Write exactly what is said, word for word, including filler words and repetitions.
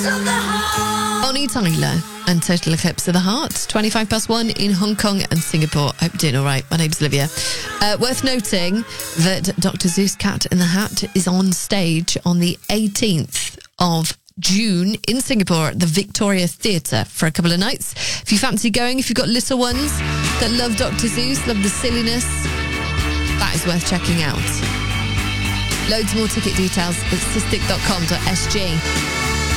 Bonnie Tyler and Total Eclipse of the Heart. twenty-five past one in Hong Kong and Singapore. Hope you're doing all right. My name's Olivia. Uh, worth noting that Doctor Seuss Cat in the Hat is on stage on the eighteenth of June in Singapore at the Victoria Theatre for a couple of nights. If you fancy going, if you've got little ones that love Doctor Seuss, love the silliness, that is worth checking out. Loads more ticket details at cystic dot com dot s g.